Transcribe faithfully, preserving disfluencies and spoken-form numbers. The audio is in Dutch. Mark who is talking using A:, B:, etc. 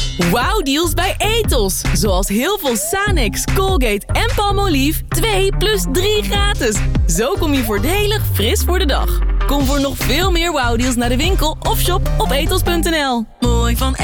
A: Wauw-deals bij Etos. Zoals heel veel Sanex, Colgate en Palmolive. twee plus drie gratis. Zo kom je voordelig fris voor de dag. Kom voor nog veel meer wauw-deals naar de winkel of shop op etos punt n l. Mooi van